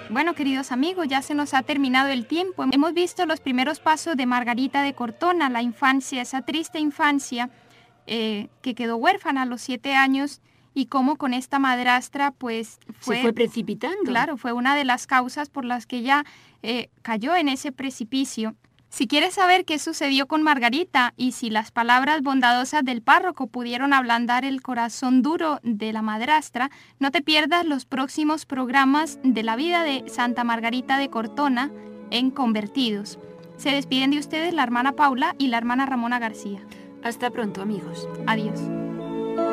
Bueno, queridos amigos, ya se nos ha terminado el tiempo. Hemos visto los primeros pasos de Margarita de Cortona, la infancia, esa triste infancia que quedó huérfana a los 7 años y cómo con esta madrastra pues Se fue precipitando. Claro, fue una de las causas por las que ella cayó en ese precipicio. Si quieres saber qué sucedió con Margarita y si las palabras bondadosas del párroco pudieron ablandar el corazón duro de la madrastra, no te pierdas los próximos programas de la vida de Santa Margarita de Cortona en Convertidos. Se despiden de ustedes la hermana Paula y la hermana Ramona García. Hasta pronto, amigos. Adiós.